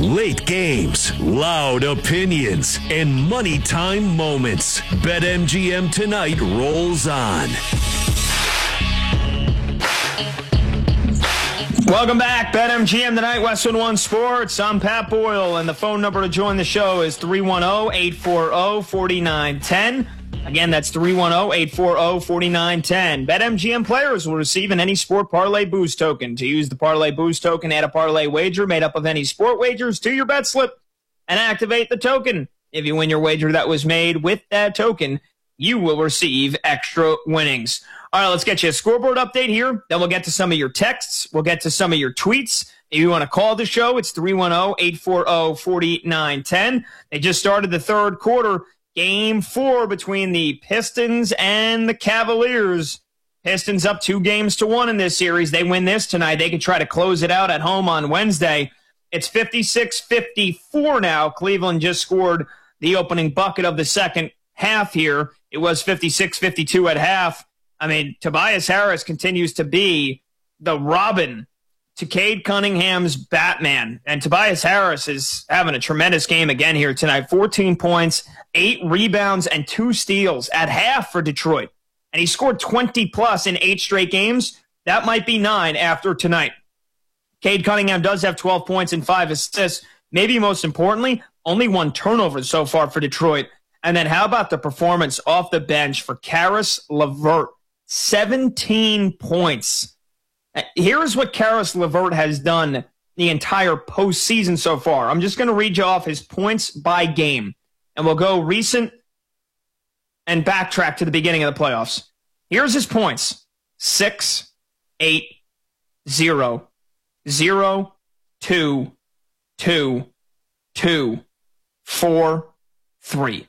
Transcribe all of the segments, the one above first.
Late games, loud opinions, and money time moments. BetMGM tonight rolls on. Welcome back, BetMGM tonight, Westwood One Sports. I'm Pat Boyle, and the phone number to join the show is 310-840-4910. Again, that's 310-840-4910. BetMGM players will receive an Any Sport Parlay Boost token. To use the Parlay Boost token, add a parlay wager made up of any sport wagers to your bet slip and activate the token. If you win your wager that was made with that token, you will receive extra winnings. All right, let's get you a scoreboard update here. Then we'll get to some of your texts. We'll get to some of your tweets. If you want to call the show, it's 310-840-4910. They just started the third quarter. Game 4 between the Pistons and the Cavaliers. Pistons up 2-1 in this series. They win this tonight. They can try to close it out at home on Wednesday. It's 56-54 now. Cleveland just scored the opening bucket of the second half here. It was 56-52 at half. I mean, Tobias Harris continues to be the Robin to Cade Cunningham's Batman. And Tobias Harris is having a tremendous game again here tonight. 14 points, 8 rebounds, and 2 steals at half for Detroit. And he scored 20-plus in 8 straight games. That might be 9 after tonight. Cade Cunningham does have 12 points and 5 assists. Maybe most importantly, only 1 turnover so far for Detroit. And then how about the performance off the bench for Caris LeVert? 17 points. Here's what Caris LeVert has done the entire postseason so far. I'm just going to read you off his points by game, and we'll go recent and backtrack to the beginning of the playoffs. Here's his points: 6, 8, 0, 0, 2, 2, 2, 4, 3.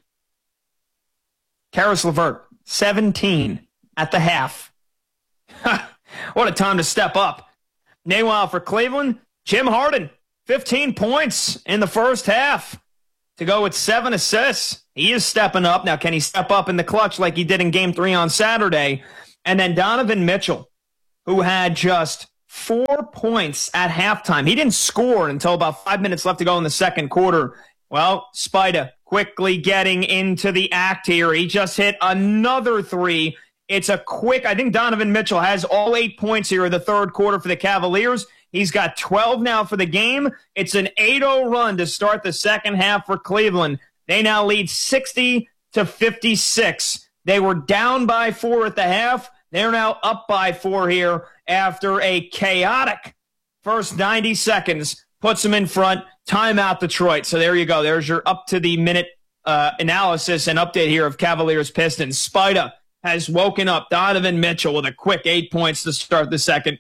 Caris LeVert, 17 at the half. What a time to step up. Meanwhile, for Cleveland, Jim Harden, 15 points in the first half to go with 7 assists. He is stepping up. Now, can he step up in the clutch like he did in Game 3 on Saturday? And then Donovan Mitchell, who had just 4 points at halftime. He didn't score until about 5 minutes left to go in the second quarter. Well, Spida quickly getting into the act here. He just hit another 3. It's a quick, I think Donovan Mitchell has all 8 points here in the third quarter for the Cavaliers. He's got 12 now for the game. It's an 8-0 run to start the second half for Cleveland. They now lead 60-56. They were down by 4 at the half. They're now up by 4 here after a chaotic first 90 seconds. Puts them in front. Timeout Detroit. So there you go. There's your up-to-the-minute analysis and update here of Cavaliers Pistons. Spida has woken up Donovan Mitchell with a quick 8 points to start the second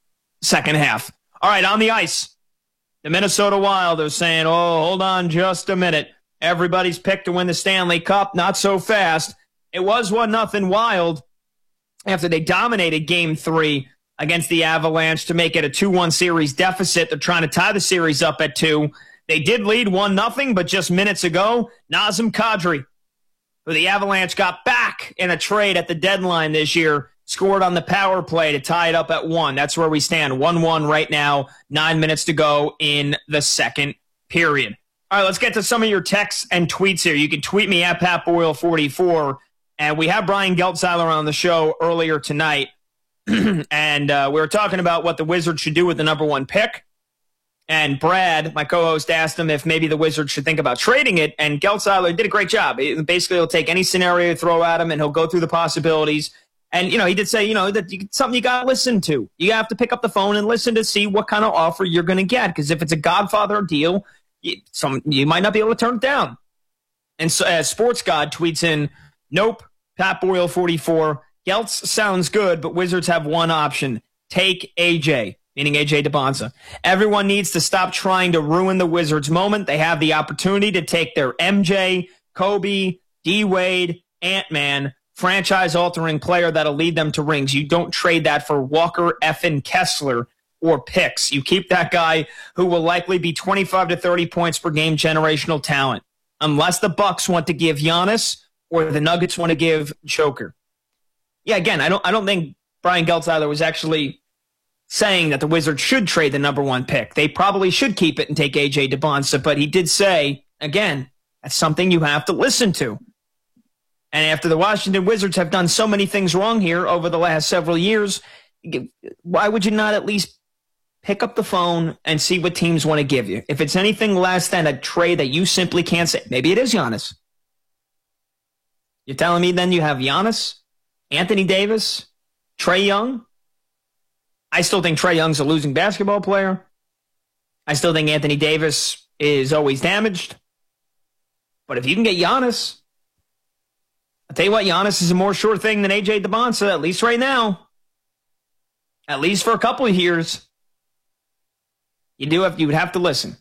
half. All right, on the ice, the Minnesota Wild are saying, oh, hold on just a minute. Everybody's picked to win the Stanley Cup. Not so fast. It was 1-0 Wild after they dominated Game 3 against the Avalanche to make it a 2-1 series deficit. They're trying to tie the series up at 2. They did lead 1-0, but just minutes ago, Nazem Kadri, who the Avalanche got back in a trade at the deadline this year, scored on the power play to tie it up at 1. That's where we stand, 1-1 right now, 9 minutes to go in the second period. All right, let's get to some of your texts and tweets here. You can tweet me at PatBoyle44, and we have Brian Geltzeiler on the show earlier tonight, and we were talking about what the Wizards should do with the number 1 pick. And Brad, my co-host, asked him if maybe the Wizards should think about trading it, and Geltzeiler did a great job. Basically, he'll take any scenario you throw at him, and he'll go through the possibilities. And, he did say, that something you got to listen to. You have to pick up the phone and listen to see what kind of offer you're going to get, because if it's a Godfather deal, you might not be able to turn it down. And so, Sports God tweets in, nope, Pat Boyle 44. Geltz sounds good, but Wizards have one option. Take AJ. Meaning A.J. DeBonza. Everyone needs to stop trying to ruin the Wizards' moment. They have the opportunity to take their MJ, Kobe, D-Wade, Ant-Man, franchise-altering player that'll lead them to rings. You don't trade that for Walker effing Kessler or picks. You keep that guy who will likely be 25 to 30 points per game generational talent. Unless the Bucks want to give Giannis or the Nuggets want to give Joker. Yeah, again, I don't think Brian Geltzeiler was actually saying that the Wizards should trade the number 1 pick. They probably should keep it and take A.J. Debonsa, but he did say, again, that's something you have to listen to. And after the Washington Wizards have done so many things wrong here over the last several years, why would you not at least pick up the phone and see what teams want to give you? If it's anything less than a trade that you simply can't say, maybe it is Giannis. You're telling me then you have Giannis, Anthony Davis, Trae Young? I still think Trae Young's a losing basketball player. I still think Anthony Davis is always damaged. But if you can get Giannis, I'll tell you what, Giannis is a more sure thing than A.J. Debonsa, at least right now. At least for a couple of years. You would have to listen.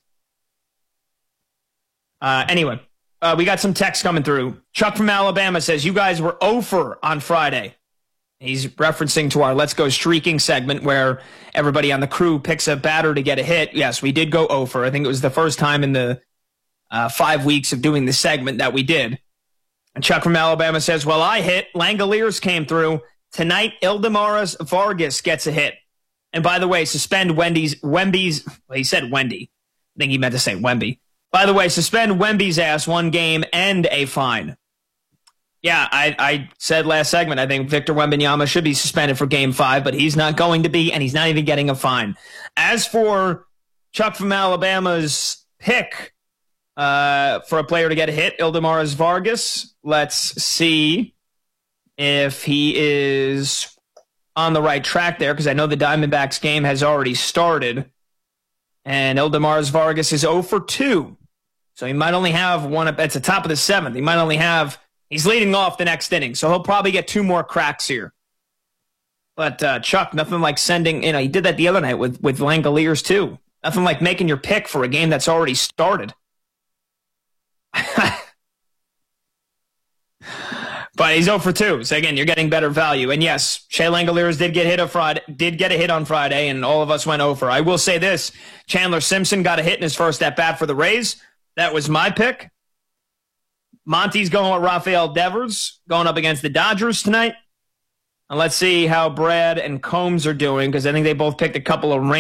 Anyway, we got some text coming through. Chuck from Alabama says, you guys were 0 on Friday. He's referencing to our Let's Go Streaking segment where everybody on the crew picks a batter to get a hit. Yes, we did go 0. I think it was the first time in the 5 weeks of doing the segment that we did. And Chuck from Alabama says, well, I hit. Langoliers came through. Tonight, Ildemaras Vargas gets a hit. And by the way, suspend Wemby's, well, he said Wendy. I think he meant to say Wemby. By the way, suspend Wemby's ass 1 game and a fine. Yeah, I said last segment, I think Victor Wembanyama should be suspended for Game 5, but he's not going to be, and he's not even getting a fine. As for Chuck from Alabama's pick for a player to get a hit, Ildemaras Vargas, let's see if he is on the right track there, because I know the Diamondbacks game has already started, and Ildemaras Vargas is 0 for 2. So he might only have one at the top of the 7th. He might only have... He's leading off the next inning, so he'll probably get 2 more cracks here. But Chuck, nothing like sending, he did that the other night with Langoliers too. Nothing like making your pick for a game that's already started. But he's 0 for 2, so again, you're getting better value. And yes, Shea Langoliers did get a hit on Friday, and all of us went 0 for. I will say this, Chandler Simpson got a hit in his first at-bat for the Rays. That was my pick. Monty's going with Rafael Devers, going up against the Dodgers tonight. And let's see how Brad and Combs are doing, because I think they both picked a couple of